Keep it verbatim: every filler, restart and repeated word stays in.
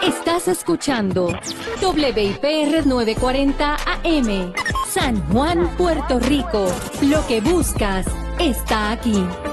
Estás escuchando W I P R novecientos cuarenta A M, San Juan, Puerto Rico. Lo que buscas está aquí.